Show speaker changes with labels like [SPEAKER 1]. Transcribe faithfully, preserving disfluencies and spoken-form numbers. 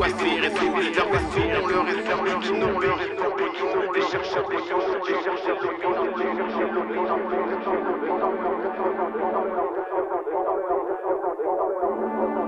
[SPEAKER 1] passer, rester, leur vaisseau, on leur réserve le guinon, on leur réserve le guinon, les chercheurs